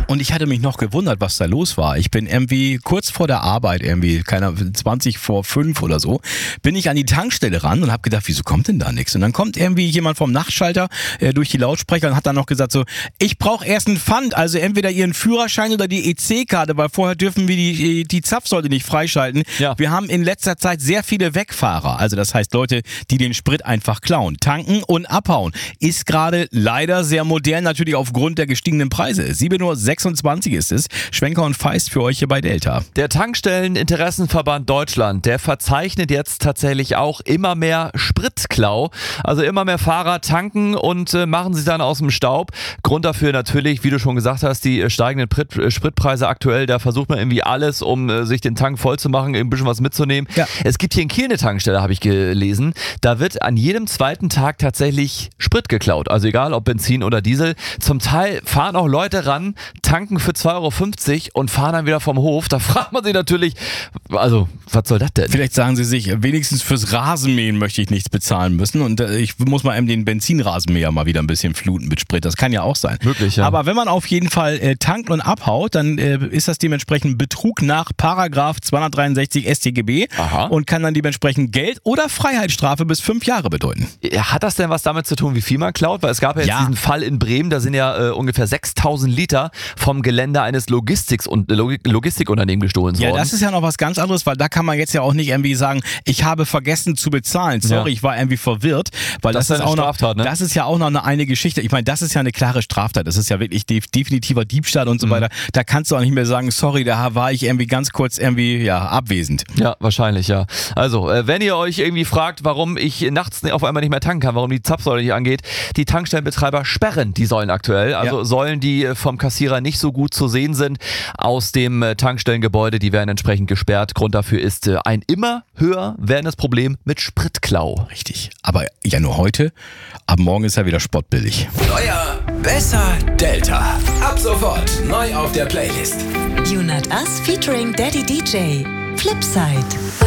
Und ich hatte mich noch gewundert, was da los war. Ich bin irgendwie kurz vor der Arbeit, irgendwie, keine Ahnung, 20 vor 5 oder so, bin ich an die Tankstelle ran und habe gedacht, wieso kommt denn da nichts? Und dann kommt irgendwie jemand vom Nachtschalter durch die Lautsprecher und hat dann noch gesagt so, ich brauche erst einen Pfand, also entweder Ihren Führerschein oder die EC-Karte, weil vorher dürfen wir die Zapfsäule nicht freischalten. Ja. Wir haben in letzter Zeit sehr viele Wegfahrer, also das heißt Leute, die den Sprit einfach klauen. Tanken und abhauen ist gerade leider sehr modern, natürlich aufgrund der gestiegenen Preise. 7.26 Uhr ist es. Schwenker und Feist für euch hier bei Delta. Der Tankstelleninteressenverband Deutschland, der verzeichnet jetzt tatsächlich auch immer mehr Spritklau. Also immer mehr Fahrer tanken und machen sich dann aus dem Staub. Grund dafür natürlich, wie du schon gesagt hast, die steigenden Spritpreise aktuell. Da versucht man irgendwie alles, um sich den Tank voll zu machen, ein bisschen was mitzunehmen. Ja. Es gibt hier in Kiel eine Tankstelle, habe ich gelesen. Da wird an jedem zweiten Tag tatsächlich Sprit geklaut. Also egal ob Benzin oder Diesel. Zum Teil fahren auch Leute ran, tanken für 2,50 € und fahren dann wieder vom Hof. Da fragt man sich natürlich, also was soll das denn? Vielleicht sagen sie sich, wenigstens fürs Rasenmähen möchte ich nichts bezahlen müssen und ich muss mal eben den Benzinrasenmäher mal wieder ein bisschen fluten mit Sprit. Das kann ja auch sein. Wirklich, ja. Aber wenn man auf jeden Fall tankt und abhaut, dann ist das dementsprechend Betrug nach Paragraph 263 StGB Aha. und kann dann dementsprechend Geld oder Freiheitsstrafe bis 5 Jahre bedeuten. Hat das denn was damit zu tun, wie viel man klaut? Weil es gab ja jetzt diesen Fall in Bremen, da sind ja ungefähr 6.000 Liter vom Gelände eines Logistikunternehmens gestohlen worden. Ja, das ist ja noch was ganz anderes, weil da kann man jetzt ja auch nicht irgendwie sagen, ich habe vergessen zu bezahlen. Sorry, ich war irgendwie verwirrt. Weil das ist eine auch Straftat, noch, ne? Das ist ja auch noch eine Geschichte. Ich meine, das ist ja eine klare Straftat. Das ist ja wirklich definitiver Diebstahl und so weiter. Da kannst du auch nicht mehr sagen, sorry, da war ich irgendwie ganz kurz irgendwie abwesend. Ja, wahrscheinlich, ja. Also, wenn ihr euch irgendwie fragt, warum ich nachts auf einmal nicht mehr tanken kann, warum die Zapfsäule nicht angeht, die Tankstellenbetreiber sperren die Säulen aktuell. Also Säulen, die vom Kassierer nicht so gut zu sehen sind, aus dem Tankstellengebäude, die werden entsprechend gesperrt. Grund dafür ist ein immer höher werdendes Problem mit Spritklau. Richtig. Aber ja nur heute. Ab morgen ist ja wieder spottbillig. Neuer, besser, Delta. Ab sofort neu auf der Playlist. You Not Us featuring Daddy DJ. Flipside.